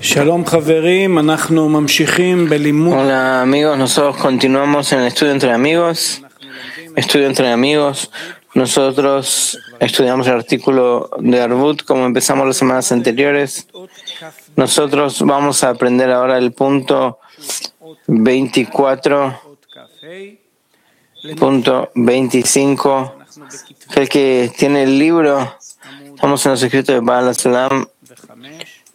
Hola amigos, nosotros continuamos en el estudio entre amigos. Nosotros estudiamos el artículo de Arvut como empezamos las semanas anteriores. Nosotros vamos a aprender ahora el punto 24, punto 25. El que tiene el libro, estamos en los escritos de Baal HaSulam,